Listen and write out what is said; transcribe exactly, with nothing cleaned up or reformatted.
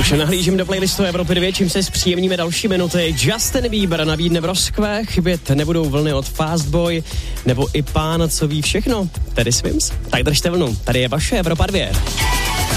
Takže nahlížím do playlistu Evropy dva, čím se zpříjemníme další minuty. Justin Bieber nabídne Broskve, chybět nebudou vlny od Fastboy, nebo i Pán, co ví všechno, tedy Swims. Tak držte vlnu, tady je vaše Evropa dva.